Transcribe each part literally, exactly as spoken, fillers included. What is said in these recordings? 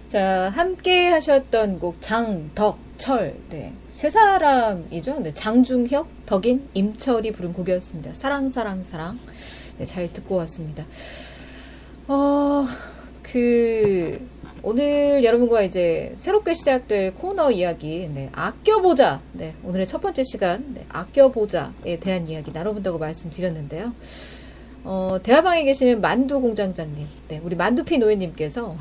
자, 함께 하셨던 곡 장덕철. 네. 세 사람이죠. 네. 장중혁, 덕인, 임철이 부른 곡이었습니다. 사랑, 사랑, 사랑. 네, 잘 듣고 왔습니다. 어, 그, 오늘 여러분과 이제 새롭게 시작될 코너 이야기, 네, 아껴보자. 네, 오늘의 첫 번째 시간, 네, 아껴보자에 대한 이야기 나눠본다고 말씀드렸는데요. 어, 대화방에 계시는 만두 공장장님, 네, 우리 만두피 노예님께서,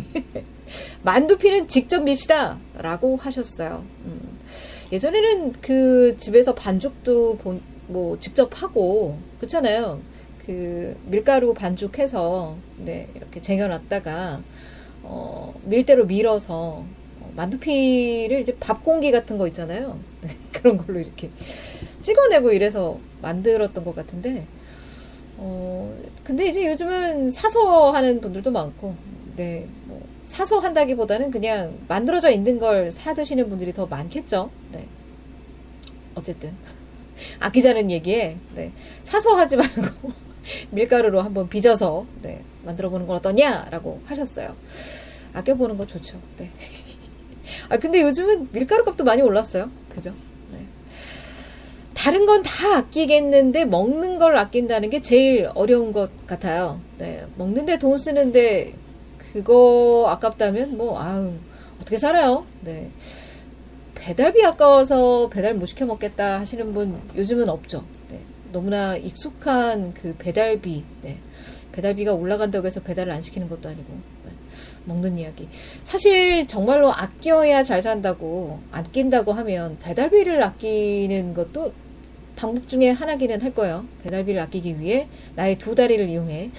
만두피는 직접 밉시다! 라고 하셨어요. 음, 예전에는 그 집에서 반죽도 본, 뭐, 직접 하고, 그렇잖아요. 그, 밀가루 반죽해서, 네, 이렇게 쟁여놨다가, 어, 밀대로 밀어서, 어, 만두피를 이제 밥 공기 같은 거 있잖아요. 네, 그런 걸로 이렇게 찍어내고 이래서 만들었던 것 같은데, 어, 근데 이제 요즘은 사서 하는 분들도 많고, 네, 뭐, 사서 한다기보다는 그냥 만들어져 있는 걸 사 드시는 분들이 더 많겠죠. 네. 어쨌든. 아끼자는 얘기에, 네, 사서 하지 말고, 밀가루로 한번 빚어서, 네, 만들어보는 건 어떠냐라고 하셨어요. 아껴보는 거 좋죠. 네. 아, 근데 요즘은 밀가루 값도 많이 올랐어요. 그죠? 네. 다른 건 다 아끼겠는데 먹는 걸 아낀다는 게 제일 어려운 것 같아요. 네. 먹는데 돈 쓰는데 그거 아깝다면 뭐 아유 어떻게 살아요? 네. 배달비 아까워서 배달 못 시켜 먹겠다 하시는 분 요즘은 없죠. 네. 너무나 익숙한 그 배달비, 네. 배달비가 올라간다고 해서 배달을 안 시키는 것도 아니고, 네. 먹는 이야기. 사실 정말로 아껴야 잘 산다고, 아낀다고 하면 배달비를 아끼는 것도 방법 중에 하나기는 할 거예요. 배달비를 아끼기 위해 나의 두 다리를 이용해.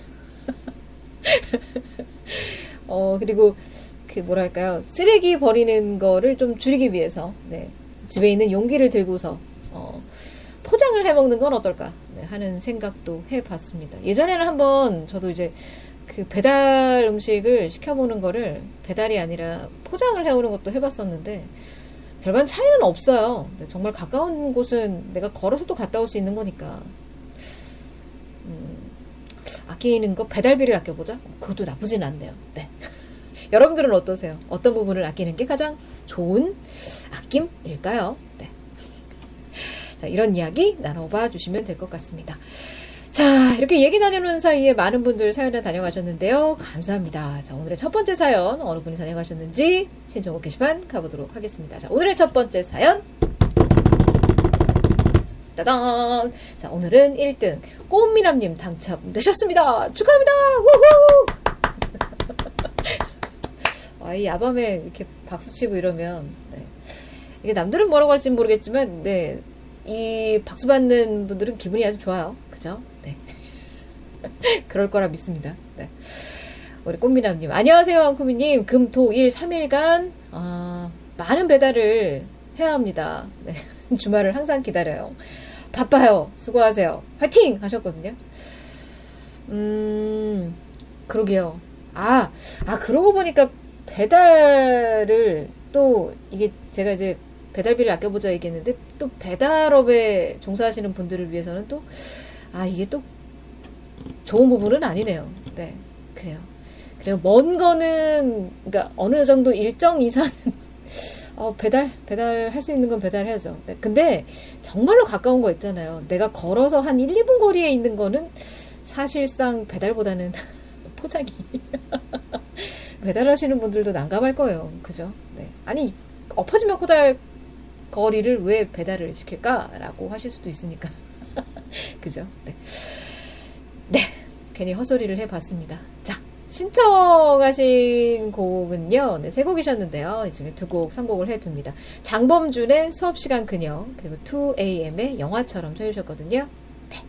어, 그리고 그 뭐랄까요. 쓰레기 버리는 거를 좀 줄이기 위해서, 네. 집에 있는 용기를 들고서, 어, 포장을 해 먹는 건 어떨까 네, 하는 생각도 해봤습니다. 예전에는 한번 저도 이제 그 배달 음식을 시켜보는 거를 배달이 아니라 포장을 해오는 것도 해봤었는데 별반 차이는 없어요. 네, 정말 가까운 곳은 내가 걸어서도 갔다 올 수 있는 거니까 음, 아끼는 거 배달비를 아껴보자? 그것도 나쁘진 않네요. 네. 여러분들은 어떠세요? 어떤 부분을 아끼는 게 가장 좋은 아낌일까요? 네. 자, 이런 이야기 나눠봐 주시면 될 것 같습니다. 자, 이렇게 얘기 나누는 사이에 많은 분들 사연을 다녀가셨는데요. 감사합니다. 자, 오늘의 첫 번째 사연 어느 분이 다녀가셨는지 신청곡 게시판 가보도록 하겠습니다. 자, 오늘의 첫 번째 사연 따단! 자, 오늘은 일 등 꽃미남님 당첨되셨습니다. 축하합니다. 우후! 아, 이 야밤에 이렇게 박수치고 이러면 네. 이게 남들은 뭐라고 할지는 모르겠지만 네. 이 박수 받는 분들은 기분이 아주 좋아요. 그죠? 네. 그럴 거라 믿습니다. 네. 우리 꽃미남님. 안녕하세요, 왕쿠미님. 금, 토, 일, 삼 일간, 아, 많은 배달을 해야 합니다. 네. 주말을 항상 기다려요. 바빠요. 수고하세요. 화이팅! 하셨거든요. 음, 그러게요. 아, 아, 그러고 보니까 배달을 또, 이게 제가 이제 배달비를 아껴보자 얘기했는데 또 배달업에 종사하시는 분들을 위해서는 또 아 이게 또 좋은 부분은 아니네요. 네, 그래요. 그래요. 먼 거는 그러니까 어느 정도 일정 이상은 어, 배달 배달 할 수 있는 건 배달해야죠. 네, 근데 정말로 가까운 거 있잖아요. 내가 걸어서 한 일, 이 분 거리에 있는 거는 사실상 배달보다는 포장이 배달하시는 분들도 난감할 거예요. 그죠? 네. 아니 엎어지면 포달 거리를 왜 배달을 시킬까라고 하실 수도 있으니까. 그죠? 네. 네. 괜히 헛소리를 해봤습니다. 자, 신청하신 곡은요. 네, 세 곡이셨는데요. 이 중에 두 곡 선곡을 해둡니다. 장범준의 수업시간 그녀, 그리고 투 에이엠의 영화처럼 쳐주셨거든요. 네.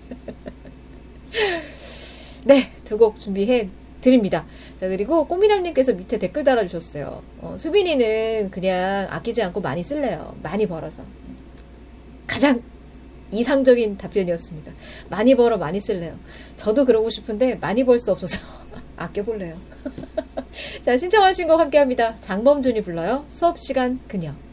네, 두 곡 준비해 드립니다. 자, 그리고 꽃미남님께서 밑에 댓글 달아주셨어요. 어, 수빈이는 그냥 아끼지 않고 많이 쓸래요. 많이 벌어서. 가장 이상적인 답변이었습니다. 많이 벌어 많이 쓸래요. 저도 그러고 싶은데 많이 벌 수 없어서 아껴볼래요. 자, 신청하신 곡 함께합니다. 장범준이 불러요. 수업시간 그녀.